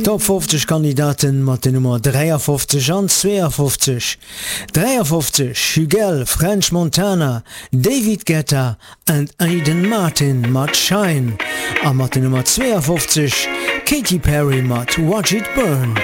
Top 50 Kandidaten mat de Nummer 53 an 52. 53 Hugel, French Montana, David Guetta and Aiden Martin mat Shine. A mat de Nummer 52 Katy Perry mat Watch It Burn.